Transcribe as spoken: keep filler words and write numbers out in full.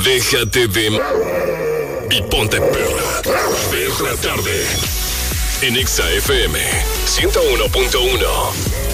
Déjate de... y ponte perra. Ver la tarde. En Exa F M ciento uno punto uno.